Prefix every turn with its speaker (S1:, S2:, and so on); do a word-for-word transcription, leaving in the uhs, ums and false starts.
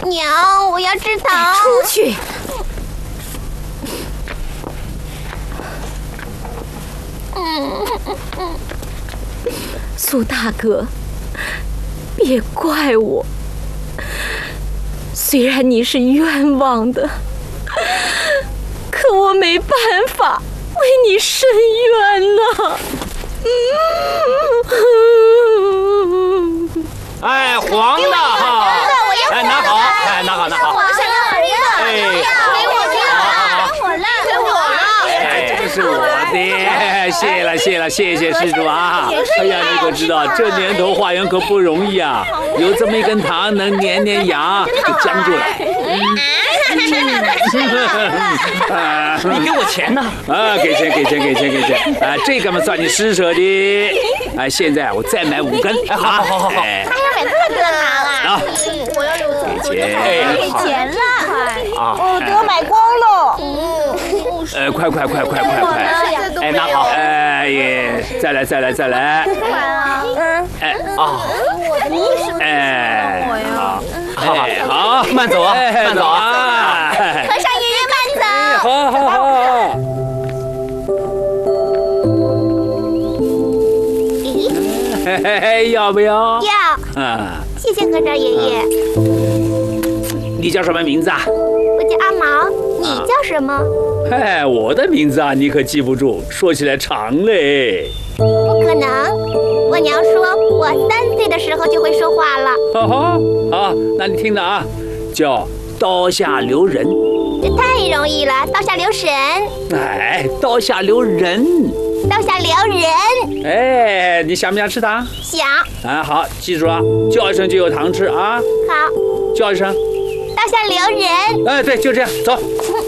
S1: 娘，我要吃糖。
S2: 出去！苏大哥，别怪我。虽然你是冤枉的，可我没办法为你伸冤呐。
S3: 哎，黄的哈！哎，拿好，哎，拿好，拿好。
S1: 我想要这个，
S3: 哎，
S1: 给我这个，给我了，给我了。
S3: 哎，这是我的，谢了，谢了，谢谢施主啊！哎呀，你可知道，这年头化缘可不容易啊，有这么一根糖能粘粘牙，就将就了。
S4: 你给我钱呢？
S3: 啊，给钱，给钱，给钱，给钱！啊，这个嘛算你施舍的。哎，现在我再买五根。
S4: 哎，好好好好好。
S3: 哎，
S1: 还要买这么多糖啊？
S3: 啊，
S1: 我要有
S3: 给钱。
S1: 给钱了。
S3: 啊，
S1: 哦，给我买光了。
S3: 嗯，呃，快快快快快快！
S4: 哎，拿好。
S3: 哎耶，再来再来再来！
S1: 嗯，
S3: 哎啊，哎，好，哎好，
S4: 慢走啊，慢走啊！
S1: 和尚爷爷慢走。
S3: 好好好。嘿嘿嘿，要不要？
S1: 要。
S3: 啊，
S1: 谢谢和尚爷爷。
S3: 你叫什么名字啊？
S1: 我叫阿毛，你叫什么？
S3: 哎，我的名字啊，你可记不住，说起来长嘞。
S1: 不可能，我娘说我三岁的时候就会说话了。
S3: 哈哈，好，那你听着啊，叫刀下留人。
S1: 这太容易了，刀下留神，
S3: 哎，刀下留人。
S1: 刀下留人。
S3: 哎，你想不想吃糖？
S1: 想。
S3: 啊，好，记住了，叫一声就有糖吃啊。
S1: 好。
S3: 叫一声。
S1: 刀下留人。
S3: 哎，对，就这样，走。